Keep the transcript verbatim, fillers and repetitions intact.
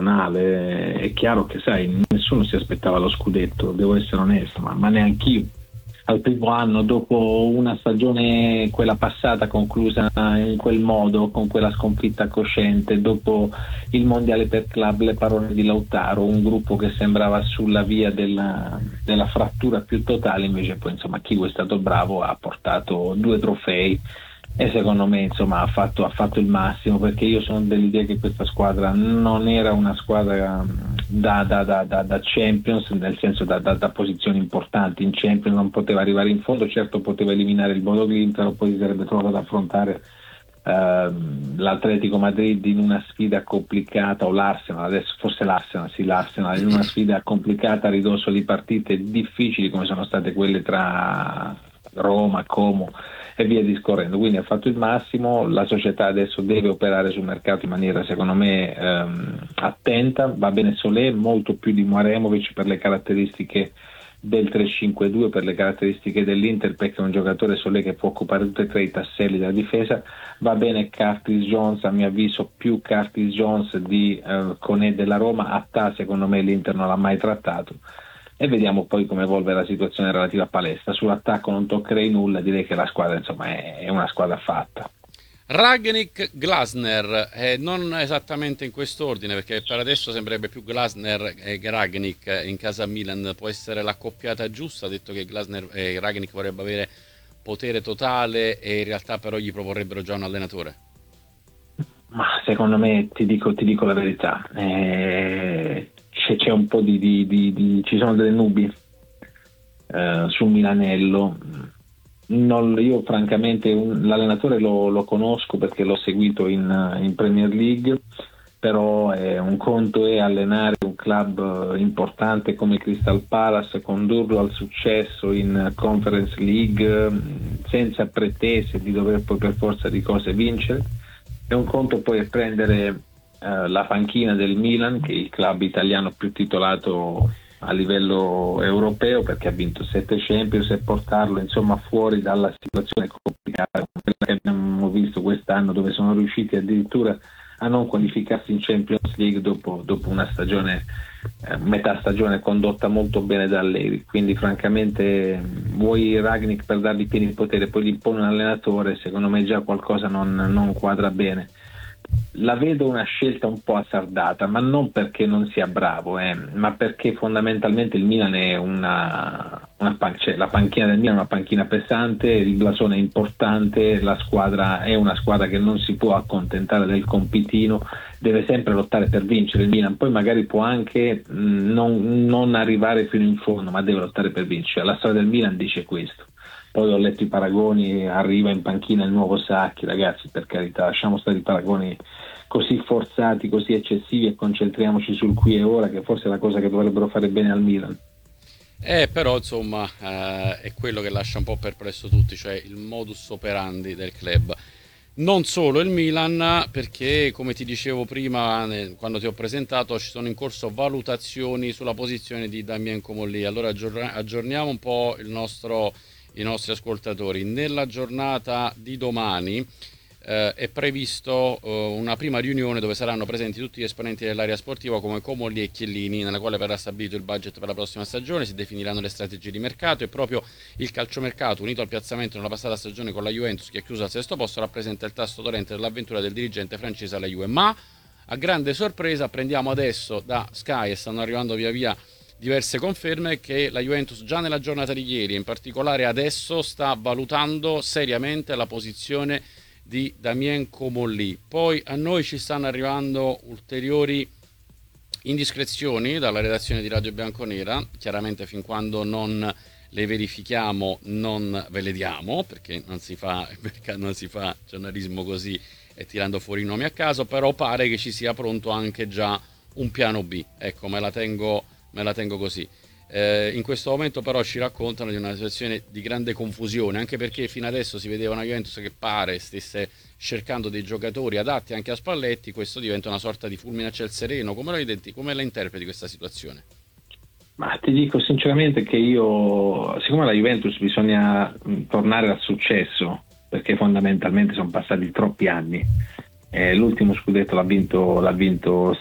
stagionale. È chiaro che, sai, nessuno si aspettava lo scudetto, devo essere onesto, ma, ma neanch'io. Al primo anno, dopo una stagione, quella passata, conclusa in quel modo, con quella sconfitta cosciente, dopo il mondiale per club, le parole di Lautaro, un gruppo che sembrava sulla via della, della frattura più totale, invece poi insomma Kiwi è stato bravo, ha portato due trofei e secondo me insomma ha fatto, ha fatto il massimo, perché io sono dell'idea che questa squadra non era una squadra da, da, da, da, da Champions, nel senso da, da, da posizioni importanti in Champions, non poteva arrivare in fondo, certo poteva eliminare il Bodo Glimt, però poi si sarebbe trovato ad affrontare uh, l'Atletico Madrid in una sfida complicata, o l'Arsenal, adesso forse l'Arsenal, sì l'Arsenal, in una sfida complicata a ridosso di partite difficili come sono state quelle tra Roma, Como e via discorrendo. Quindi ha fatto il massimo, la società adesso deve operare sul mercato in maniera secondo me ehm, attenta, va bene Solé, molto più di Muaremovic per le caratteristiche del tre cinque due, per le caratteristiche dell'Inter, perché è un giocatore Solé che può occupare tutti e tre i tasselli della difesa. Va bene Curtis Jones, a mio avviso più Curtis Jones di eh, Koné della Roma. Attà secondo me l'Inter non l'ha mai trattato, e vediamo poi come evolve la situazione relativa a Palestra. Sull'attacco non toccherei nulla, direi che la squadra insomma è, è una squadra fatta. Rangnick, Glasner, eh, non esattamente in quest'ordine, perché per adesso sembrerebbe più Glasner e Rangnick in casa Milan. Può essere l'accoppiata giusta, ha detto che Glasner e Rangnick vorrebbe avere potere totale e in realtà però gli proporrebbero già un allenatore. Ma secondo me, ti dico, ti dico la verità, eh, c'è, c'è un po' di, di, di, di ci sono delle nubi eh, sul Milanello. Non, io francamente un, l'allenatore lo, lo conosco perché l'ho seguito in, in Premier League, però eh, un conto è allenare un club importante come Crystal Palace, condurlo al successo in Conference League senza pretese di dover poi per forza di cose vincere, e un conto poi è prendere eh, la panchina del Milan, che è il club italiano più titolato a livello europeo perché ha vinto sette Champions, e portarlo insomma fuori dalla situazione complicata quella che abbiamo visto quest'anno, dove sono riusciti addirittura a non qualificarsi in Champions League dopo, dopo una stagione eh, metà stagione condotta molto bene da Allegri. Quindi francamente vuoi Rangnick per dargli pieni potere, poi gli impone un allenatore, secondo me già qualcosa non, non quadra bene. La vedo una scelta un po' azzardata, ma non perché non sia bravo, eh, ma perché fondamentalmente il Milan è una, una pan- cioè la panchina del Milan è una panchina pesante, il blasone è importante, la squadra è una squadra che non si può accontentare del compitino, deve sempre lottare per vincere il Milan, poi magari può anche mh, non, non arrivare fino in fondo, ma deve lottare per vincere. La storia del Milan dice questo. Poi ho letto i paragoni, arriva in panchina il nuovo Sacchi, ragazzi, per carità, lasciamo stare i paragoni così forzati, così eccessivi, e concentriamoci sul qui e ora, che forse è la cosa che dovrebbero fare bene al Milan. Eh, però insomma eh, è quello che lascia un po' perplesso tutti, cioè il modus operandi del club. Non solo il Milan, perché come ti dicevo prima quando ti ho presentato, ci sono in corso valutazioni sulla posizione di Damien Comolli. Allora aggiorniamo un po' il nostro i nostri ascoltatori. Nella giornata di domani eh, è previsto eh, una prima riunione dove saranno presenti tutti gli esponenti dell'area sportiva come Comolli e Chiellini, nella quale verrà stabilito il budget per la prossima stagione, si definiranno le strategie di mercato, e proprio il calciomercato unito al piazzamento nella passata stagione con la Juventus, che è chiusa al sesto posto, rappresenta il tasto dolente dell'avventura del dirigente francese alla Juve. Ma a grande sorpresa apprendiamo adesso da Sky, e stanno arrivando via via diverse conferme, che la Juventus già nella giornata di ieri, in particolare adesso, sta valutando seriamente la posizione di Damien Comolli. Poi a noi ci stanno arrivando ulteriori indiscrezioni dalla redazione di Radio Bianconera, chiaramente fin quando non le verifichiamo non ve le diamo, perché non si fa, perché non si fa giornalismo così e tirando fuori i nomi a caso, però pare che ci sia pronto anche già un piano B, ecco, me la tengo me la tengo così. Eh, in questo momento però ci raccontano di una situazione di grande confusione, anche perché fino adesso si vedeva una Juventus che pare stesse cercando dei giocatori adatti anche a Spalletti. Questo diventa una sorta di fulmine a ciel sereno. Come la, identi- come la interpreti questa situazione? Ma ti dico sinceramente che io, siccome la Juventus bisogna tornare al successo, perché fondamentalmente sono passati troppi anni, eh, l'ultimo scudetto l'ha vinto, l'ha vinto